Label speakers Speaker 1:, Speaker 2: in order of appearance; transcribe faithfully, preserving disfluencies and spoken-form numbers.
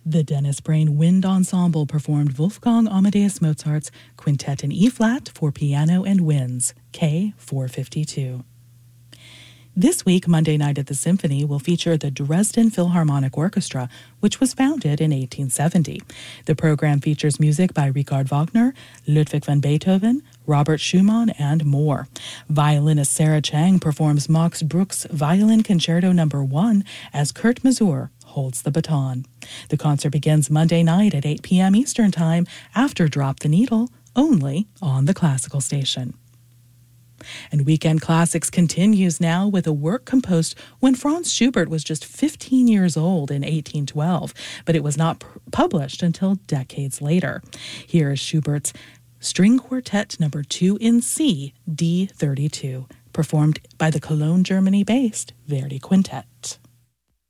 Speaker 1: The Dennis Brain Wind Ensemble performed Wolfgang Amadeus Mozart's Quintet in E-flat for piano and winds, K four fifty-two. This week, Monday Night at the Symphony will feature the Dresden Philharmonic Orchestra, which was founded in eighteen seventy. The program features music by Richard Wagner, Ludwig van Beethoven, Robert Schumann, and more. Violinist Sarah Chang performs Max Bruch's Violin Concerto Number one as Kurt Masur holds the baton. The concert begins Monday night at eight p.m. Eastern Time after Drop the Needle, only on the Classical Station. And Weekend Classics continues now with a work composed when Franz Schubert was just fifteen years old in eighteen twelve, but it was not p- published until decades later. Here is Schubert's String Quartet Number two in C, D thirty-two, performed by the Cologne, Germany-based Verdi Quintet.